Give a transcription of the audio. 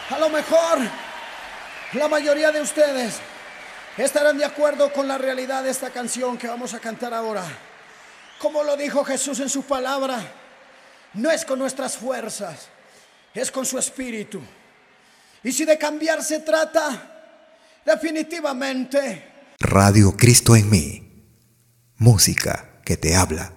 A lo mejor la mayoría de ustedes estarán de acuerdo con la realidad de esta canción que vamos a cantar ahora. Como lo dijo Jesús en su palabra, no es con nuestras fuerzas, es con su espíritu. Y si de cambiar se trata, definitivamente. Radio Cristo en mí. Música que te habla.